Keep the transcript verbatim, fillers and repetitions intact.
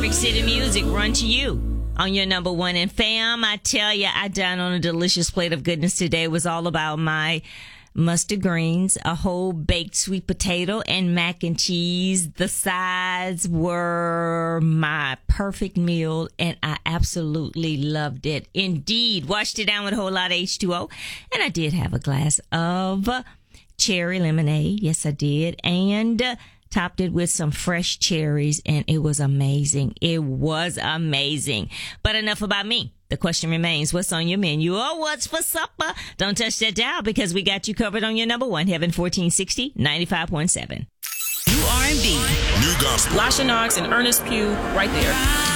Maverick City Music, Run to You on your number one. And fam, I tell you, I dined on a delicious plate of goodness today. It was all about my mustard greens, a whole baked sweet potato, and mac and cheese. The sides were my perfect meal, and I absolutely loved it. Indeed, washed it down with a whole lot of H two O, and I did have a glass of cherry lemonade. Yes, I did. And uh, topped it with some fresh cherries, and it was amazing. It was amazing. But enough about me. The question remains, what's on your menu or what's for supper? Don't touch that dial because we got you covered on your number one, Heaven fourteen sixty, ninety-five point seven. New R and B. New gospel. Lasha Knox and Ernest Pugh right there.